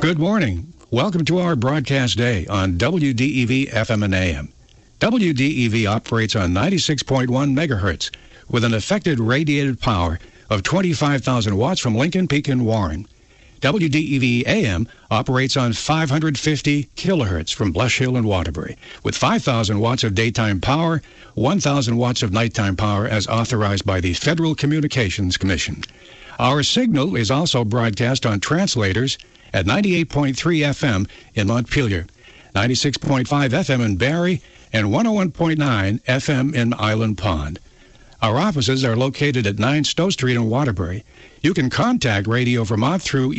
Good morning. Welcome to our broadcast day on WDEV FM and AM. WDEV operates on 96.1 megahertz with an effective radiated power of 25,000 watts from Lincoln Peak and Warren. WDEV AM operates on 550 kilohertz from Blush Hill and Waterbury with 5,000 watts of daytime power, 1,000 watts of nighttime power as authorized by the Federal Communications Commission. Our signal is also broadcast on translators at 98.3 FM in Montpelier, 96.5 FM in Barrie, and 101.9 FM in Island Pond. Our offices are located at 9 Stowe Street in Waterbury. You can contact Radio Vermont through